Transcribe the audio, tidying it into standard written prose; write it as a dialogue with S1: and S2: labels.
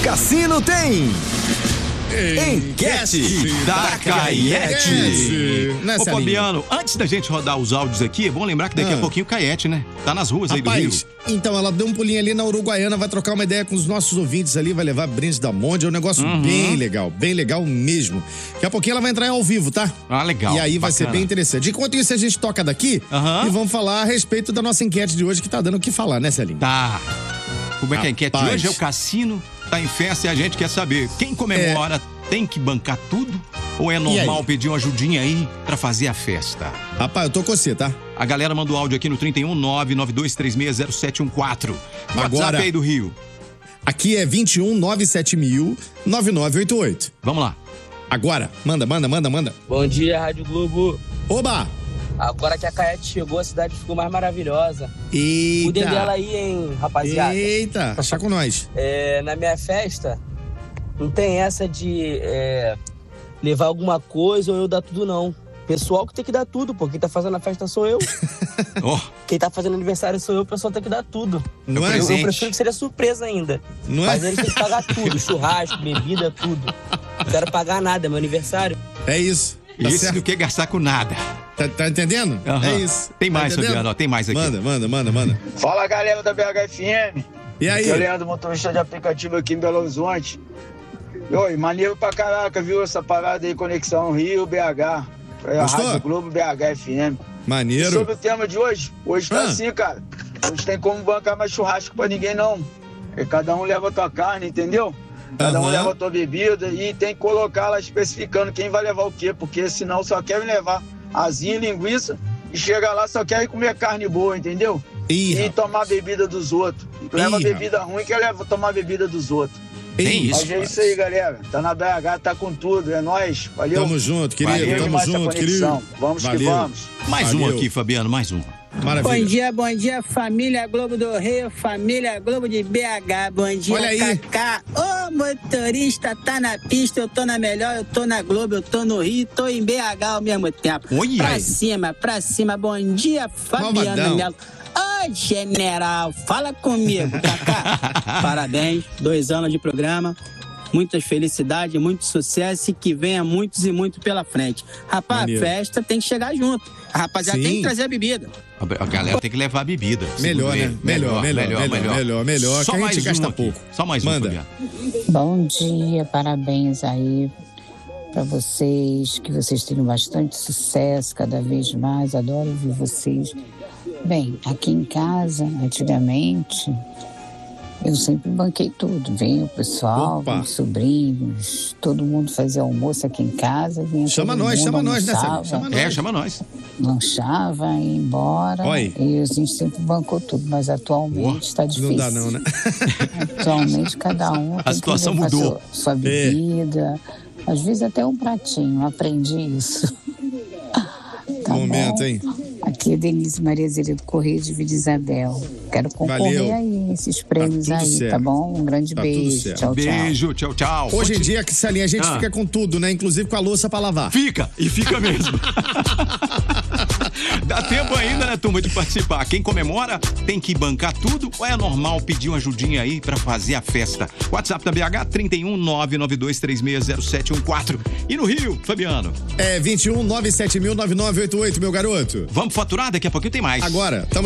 S1: Cassino tem Enquete da Caiete.
S2: Ô, Fabiano, antes da gente rodar os áudios aqui, é bom lembrar que daqui a pouquinho o Caiete, né? Tá nas ruas aí do Rio.
S3: Então, ela deu um pulinho ali na Uruguaiana, vai trocar uma ideia com os nossos ouvintes ali, vai levar brindes da Monde, é um negócio bem legal mesmo. Daqui a pouquinho ela vai entrar ao vivo, tá?
S2: Ah, legal.
S3: E aí vai ser bem interessante. Enquanto isso, a gente toca daqui e vamos falar a respeito da nossa enquete de hoje, que tá dando o que falar, né, Celinho?
S2: Tá. Como é que é a enquete de hoje? É o cassino, tá em festa e a gente quer saber, quem comemora tem que bancar tudo? Ou é normal pedir uma ajudinha aí pra fazer a festa?
S3: Rapaz, eu tô com você, tá?
S2: A galera mandou áudio aqui no 31992360714.
S3: Agora,
S2: WhatsApp aí do Rio.
S3: Aqui é 2197.0009988.
S2: Vamos lá.
S3: Agora, manda.
S4: Bom dia, Rádio Globo.
S3: Oba!
S4: Agora que a Caiete chegou, a cidade ficou mais maravilhosa.
S3: Eita!
S4: Cuidem dela aí, hein, rapaziada.
S3: Eita, tá com nós.
S4: Na minha festa, não tem essa de levar alguma coisa ou eu dar tudo, não. Pessoal que tem que dar tudo, pô. Quem tá fazendo a festa sou eu. Quem tá fazendo aniversário sou eu, o pessoal tem que dar tudo.
S3: Não
S4: eu prefiro que seja surpresa ainda.
S3: Não
S4: Mas eles têm que pagar tudo, churrasco, bebida, tudo. Não quero pagar nada, é meu aniversário.
S3: É isso.
S2: Tá isso do que gastar com nada.
S3: Tá entendendo? É isso.
S2: Tem mais, Fabiano, tem mais aqui.
S3: Manda.
S5: Fala, galera da BHFM.
S3: E aí?
S5: Aqui é o Leandro, motorista de aplicativo aqui em Belo Horizonte. Oi, maneiro pra caraca, viu? Essa parada aí, Conexão Rio-BH. É a Rádio Globo BHFM.
S3: Maneiro.
S5: E sobre o tema de hoje? Hoje tá assim, cara. Hoje tem como bancar mais churrasco pra ninguém, não. Porque cada um leva a tua carne, entendeu? Cada um leva a tua bebida e tem que colocar lá especificando quem vai levar o quê, porque senão só querem levar asinha e linguiça e chega lá só querem comer carne boa, entendeu? E tomar bebida dos outros. Leva bebida ruim que leva tomar bebida dos outros. Mas é isso aí, galera. Tá na BH, tá com tudo. É nóis. Valeu.
S3: Tamo junto, querido. Tamo junto, querido.
S5: Vamos que vamos.
S2: Mais um aqui, Fabiano, mais um.
S3: Maravilha.
S6: Bom dia, família Globo do Rio, família Globo de BH. Bom dia,
S3: olha aí.
S6: Cacá. Ô, motorista, tá na pista, eu tô na melhor, eu tô na Globo, eu tô no Rio, tô em BH ao mesmo tempo. Pra cima. Bom dia, Fabiano Melo. Ô, general, fala comigo, Cacá. Parabéns, 2 anos de programa. Muitas felicidades, muito sucesso e que venha muitos e muito pela frente. Rapaz, a festa tem que chegar junto. A rapaziada tem que trazer a bebida.
S2: A galera tem que levar a bebida.
S3: Melhor, né? Melhor.
S2: Só
S3: que a
S2: mais
S3: gente gasta pouco.
S2: Só mais um, Fabiano.
S7: Bom dia, parabéns aí pra vocês, que vocês tenham bastante sucesso cada vez mais. Adoro ouvir vocês. Bem, aqui em casa, antigamente, eu sempre banquei tudo. Vinha o pessoal, os sobrinhos, todo mundo fazia almoço aqui em casa.
S3: Chama nós, né, Célia?
S2: Chama nós.
S7: Lanchava, ia embora. E a gente sempre bancou tudo, mas atualmente está difícil.
S3: Não dá não, né?
S7: Atualmente cada um tem que levar sua bebida. Às vezes até um pratinho, aprendi isso.
S3: Momento, hein?
S7: Aqui é Denise Maria Zeredo Correia de Vila Isabel. Quero concorrer aí, esses prêmios aí,
S3: certo.
S7: Tá bom? Um grande beijo. Tchau.
S2: Beijo, tchau.
S3: Hoje em dia, Salinha, a gente fica com tudo, né? Inclusive com a louça pra lavar.
S2: Fica mesmo. Dá tempo ainda, né, turma, de participar. Quem comemora tem que bancar tudo ou é normal pedir uma ajudinha aí pra fazer a festa? WhatsApp da BH, 31992360714. E no Rio, Fabiano?
S3: 2197.09988, meu garoto.
S2: Vamos faturar? Daqui a pouquinho tem mais.
S3: Agora, tamo